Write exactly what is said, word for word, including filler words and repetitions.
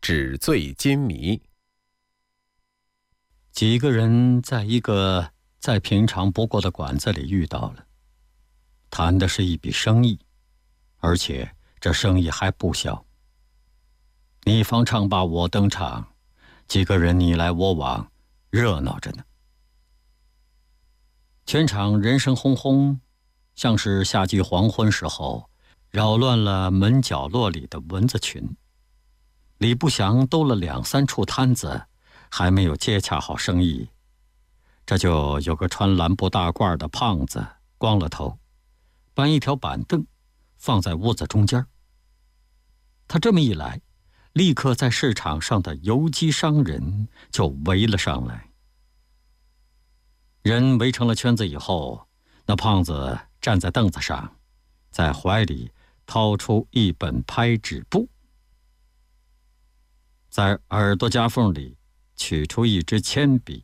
纸醉金迷。 几个人在一个再平常不过的馆子里遇到了，谈的是一笔生意，而且这生意还不小。你方唱罢我登场，几个人你来我往，热闹着呢。全场人声轰轰，像是夏季黄昏时候扰乱了门角落里的蚊子群。李不祥兜了两三处摊子，还没有接洽好生意，这就有个穿蓝布大褂的胖子，光了头，搬一条板凳放在屋子中间。他这么一来，立刻在市场上的游击商人就围了上来。人围成了圈子以后，那胖子站在凳子上，在怀里掏出一本拍纸簿，在耳朵夹缝里取出一支铅笔，